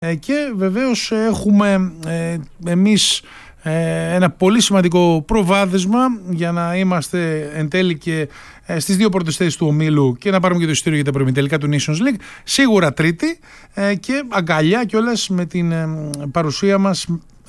Και βεβαίως έχουμε εμείς ένα πολύ σημαντικό προβάδισμα για να είμαστε εν τέλει και στις δύο πρώτες θέσεις του ομίλου και να πάρουμε και το εισιτήριο για τα προημιτελικά του Nations League. Σίγουρα τρίτη και αγκαλιά κιόλας με την παρουσία μας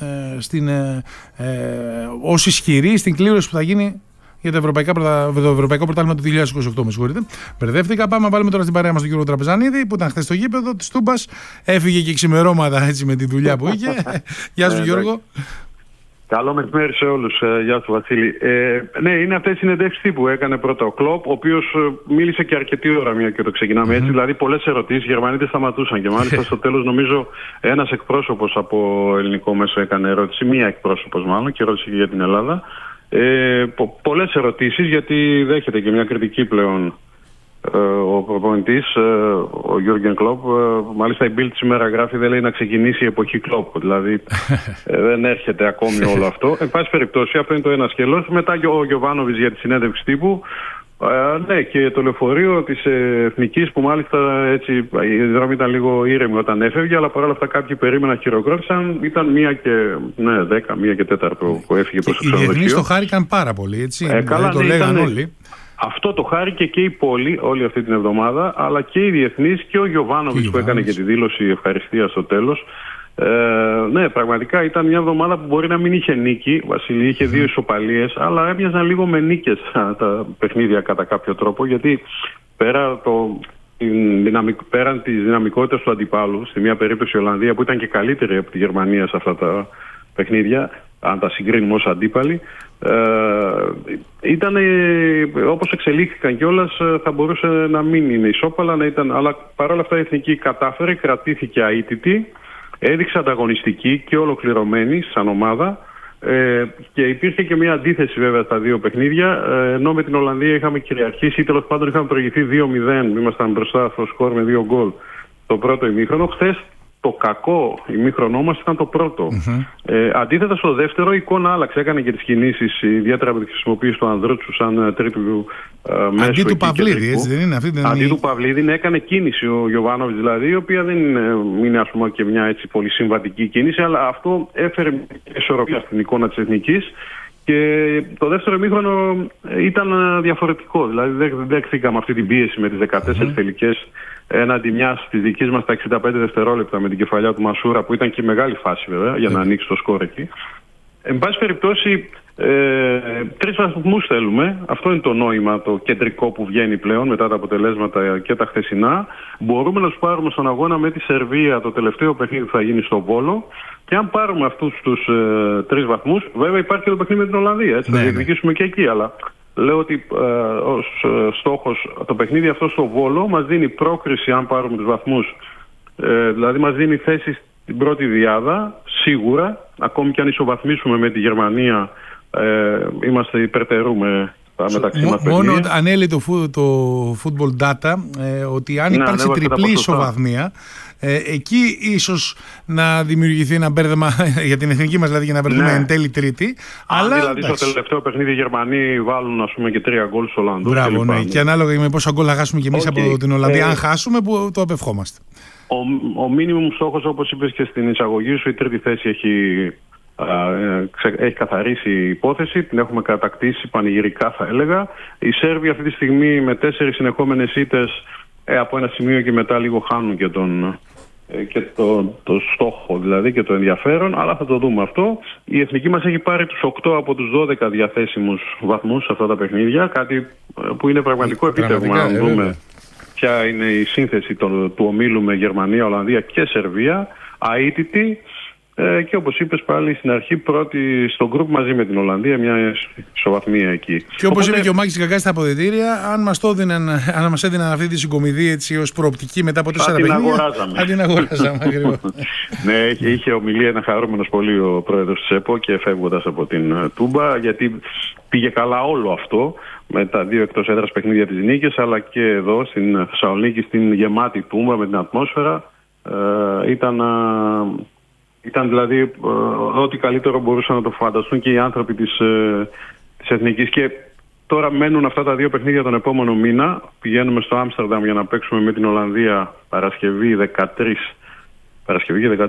ως ισχυρή στην κλήρωση που θα γίνει για το Ευρωπαϊκό Πρωτάθλημα του 2028. Με συγχωρείτε. Μπερδεύτηκα. Πάμε να βάλουμε τώρα στην παρέα μας τον Γιώργο Τραπεζανίδη, που ήταν χθες στο γήπεδο της Τούμπας. Έφυγε και ξημερώματα έτσι με τη δουλειά που είχε. Γεια σου, Γιώργο. Καλό μεσημέρι σε όλους. Γεια σου, Βασίλη. Ναι, είναι αυτές οι συνεντεύξεις που έκανε πρώτα ο Κλοπ, ο οποίος μίλησε και αρκετή ώρα, μια και το ξεκινάμε έτσι. Δηλαδή, πολλές ερωτήσεις. Οι Γερμανοί δεν σταματούσαν. Και μάλιστα στο τέλος, νομίζω, ένας εκπρόσωπος από ελληνικό μέσο έκανε ερώτηση. Μία εκπρόσωπος, μάλλον, και ρώτησε και για την Ελλάδα. Πολλές ερωτήσεις, γιατί δέχεται και μια κριτική πλέον ο προπονητής, ο Γιώργεν Κλοπ. Μάλιστα η Bild σήμερα γράφει, δεν λέει να ξεκινήσει η εποχή Κλοπ, δηλαδή δεν έρχεται ακόμη όλο αυτό. Εν πάση περιπτώσει, αυτό είναι το ένα σκέλος. Μετά ο Γιοβάνοβιτς για τη συνέντευξη τύπου. Ναι, και το λεωφορείο της Εθνικής, που μάλιστα έτσι οι δρόμοι ήταν λίγο ήρεμοι όταν έφευγε, αλλά παρόλα αυτά κάποιοι περίμεναν, χειροκρότησαν. Ήταν 1:10, 1:04 που έφυγε προς το ξενοδοχείο. Οι διεθνείς το χάρηκαν πάρα πολύ, έτσι. Καλά, το λέγαν όλοι. Αυτό το χάρηκε και η πόλη όλη αυτή την εβδομάδα, αλλά και οι διεθνείς και ο Γιοβάνοβιτς που έκανε και τη δήλωση ευχαριστίας στο τέλος. Ναι, πραγματικά ήταν μια εβδομάδα που μπορεί να μην είχε νίκη. Βασίλη, είχε 2 ισοπαλίες, αλλά έμοιαζαν λίγο με νίκες τα παιχνίδια κατά κάποιο τρόπο, γιατί πέραν της δυναμικότητας του αντιπάλου, στη μια περίπτωση η Ολλανδία που ήταν και καλύτερη από τη Γερμανία σε αυτά τα παιχνίδια, αν τα συγκρίνουμε ως αντίπαλοι, ήταν, όπως εξελίχθηκαν κιόλας, θα μπορούσε να μην είναι ισόπαλα, αλλά παρόλα αυτά η Εθνική κατάφερε, κρατήθηκε αίτητη, έδειξε ανταγωνιστική και ολοκληρωμένη σαν ομάδα, και υπήρχε και μια αντίθεση βέβαια στα δύο παιχνίδια, ενώ με την Ολλανδία είχαμε κυριαρχήσει ή τέλος πάντων είχαμε προηγηθεί 2-0, ήμασταν μπροστά στο σκορ με 2 γκολ το πρώτο ημίχρονο. Χθες το κακό ημίχρονό μας ήταν το πρώτο. Αντίθετα στο δεύτερο η εικόνα άλλαξε, έκανε και τις κινήσεις, ιδιαίτερα από τη χρησιμοποίηση του Ανδρούτσου σαν τρίτου μέσου. Αντί του Παυλίδη, έτσι δεν είναι? Αντί του Παυλίδη, έκανε κίνηση ο Γιοβάνοβιτς, δηλαδή, η οποία δεν είναι ας πούμε και μια έτσι πολύ συμβατική κίνηση, αλλά αυτό έφερε ισορροπία στην εικόνα της Εθνικής. Και το δεύτερο ημίχρονο ήταν διαφορετικό. Δηλαδή δεν δέχθηκαμε αυτή την πίεση με τις 14 τελικές έναντι μιας της δικής μας τα 65 δευτερόλεπτα με την κεφαλιά του Μασούρα, που ήταν και μεγάλη φάση βέβαια για να ανοίξει το σκορ εκεί. Εν πάση περιπτώσει, 3 βαθμούς θέλουμε. Αυτό είναι το νόημα, το κεντρικό που βγαίνει πλέον μετά τα αποτελέσματα και τα χθεσινά. Μπορούμε να τους πάρουμε στον αγώνα με τη Σερβία, το τελευταίο παιχνίδι που θα γίνει στο Βόλο. Και αν πάρουμε αυτούς τους 3 βαθμούς, βέβαια υπάρχει και το παιχνίδι με την Ολλανδία. Έτσι, θα διεκδικήσουμε και εκεί. Αλλά λέω ότι ως στόχος το παιχνίδι αυτό στο Βόλο μας δίνει πρόκριση, αν πάρουμε τους βαθμούς. Δηλαδή μας δίνει θέση στην πρώτη διάδα, σίγουρα. Ακόμη και αν ισοβαθμίσουμε με τη Γερμανία, υπερτερούμε μεταξύ μας παιχνίδια. Μόνο ανέλει το football data ότι αν υπάρξει τριπλή ισοβαθμία, εκεί ίσως να δημιουργηθεί ένα μπέρδεμα για την εθνική μας, δηλαδή για να βρεθούμε εν τέλει τρίτη. Αλλά δηλαδή στο τελευταίο παιχνίδι οι Γερμανοί βάλουν ας πούμε και 3 γκολ στους Ολλανδούς. Μπράβο, ναι. Και ανάλογα με πόσα γκολ θα χάσουμε και εμείς από την Ολλανδία, αν χάσουμε, που το απευχόμαστε. Ο μίνιμουμ στόχος, όπως είπες και στην εισαγωγή σου, η τρίτη θέση έχει καθαρίσει η υπόθεση, την έχουμε κατακτήσει πανηγυρικά θα έλεγα. Οι Σέρβοι αυτή τη στιγμή με 4 συνεχόμενες ήττες από ένα σημείο και μετά λίγο χάνουν και το στόχο δηλαδή και το ενδιαφέρον, αλλά θα το δούμε αυτό. Η εθνική μας έχει πάρει τους 8 από τους 12 διαθέσιμους βαθμούς σε αυτά τα παιχνίδια, κάτι που είναι πραγματικό επίτευγμα. Αν δούμε ποια είναι η σύνθεση του ομίλου με Γερμανία, Ολλανδία και Σερβία, αίτητη. Και όπως είπες πάλι στην αρχή, πρώτη στο γκρουπ μαζί με την Ολλανδία, μια ισοβαθμία εκεί. Και όπως είπε και ο Μάκης Κακάς στα αποδυτήρια, αν μας έδιναν αυτή τη συγκομιδή έτσι ως προοπτική μετά από 4 παιχνίδια, θα την αγοράζαμε. Ναι, είχε ομιλία ένα χαρούμενος πολύ ο πρόεδρος της ΕΠΟ και φεύγοντας από την Τούμπα, γιατί πήγε καλά όλο αυτό με τα 2 εκτός έδρας παιχνίδια της νίκης, αλλά και εδώ στην Θεσσαλονίκη, στην γεμάτη Τούμπα με την ατμόσφαιρα. Ήταν δηλαδή ό,τι καλύτερο μπορούσαν να το φανταστούν και οι άνθρωποι της Εθνικής. Και τώρα μένουν αυτά τα 2 παιχνίδια τον επόμενο μήνα. Πηγαίνουμε στο Άμστερνταμ για να παίξουμε με την Ολλανδία Παρασκευή 13